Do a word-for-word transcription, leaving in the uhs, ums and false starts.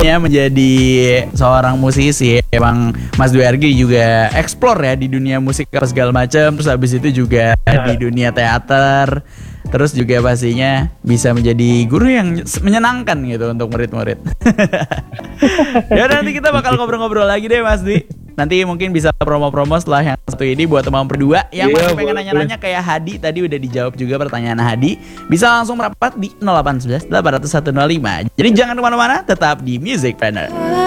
ya menjadi seorang musisi. Emang Mas Dwi Argi juga explore ya di dunia musik apa segala macam. Terus habis itu juga di dunia teater. Terus juga pastinya bisa menjadi guru yang menyenangkan gitu untuk murid-murid. Ya nanti kita bakal ngobrol-ngobrol lagi deh Mas Dwi. Nanti mungkin bisa promo-promo setelah yang satu ini buat teman berdua yang Iya, masih pengen boleh, nanya-nanya kayak Hadi tadi udah dijawab juga pertanyaan Hadi. Bisa langsung merapat di nol delapan satu satu delapan nol satu nol lima. Jadi jangan kemana-mana, tetap di Music Planner.